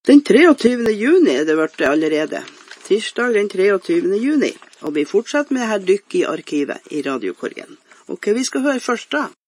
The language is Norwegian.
Den 23. juni det vært det allerede. Tirsdag den 23. juni. Og vi fortsetter med her dykk i arkivet i radiokorgen. Og hva vi skal høre først da?